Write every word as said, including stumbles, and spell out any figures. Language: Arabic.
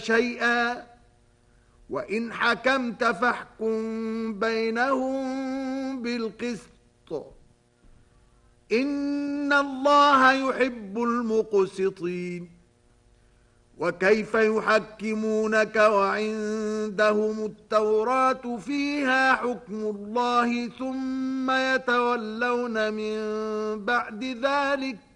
شيئا وإن حكمت فاحكم بينهم بالقسط إن الله يحب المقسطين وكيف يحكمونك وعندهم التوراة فيها حكم الله ثم يتولون من بعد ذلك